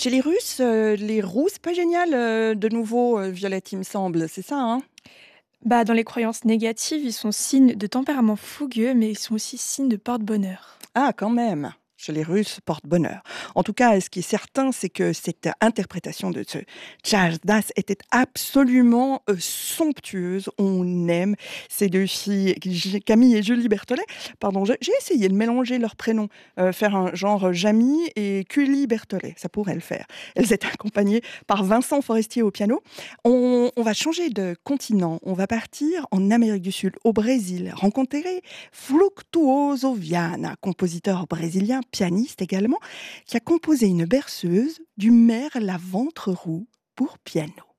Chez les roux, c'est pas génial, de nouveau, Violette, il me semble, c'est ça, hein? Bah, dans les croyances négatives, ils sont signes de tempérament fougueux, mais ils sont aussi signes de porte-bonheur. Ah, quand même! Chez les Russes, porte-bonheur. En tout cas, ce qui est certain, c'est que cette interprétation de ce Charles Das était absolument, somptueuse. On aime ces 2 filles, Camille et Julie Berthollet. Pardon, j'ai essayé de mélanger leurs prénoms, faire un genre, Jamie et Cully Berthollet, ça pourrait le faire. Elles étaient accompagnées par Vincent Forestier au piano. On va changer de continent, on va partir en Amérique du Sud, au Brésil, rencontrer Fructuoso Viana, compositeur brésilien, pianiste également, qui a composé une berceuse du Merle à ventre roux pour piano.